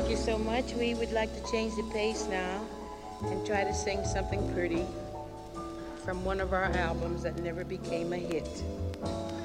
Thank you so much. We would like to change the pace now and try to sing something pretty from one of our albums that never became a hit.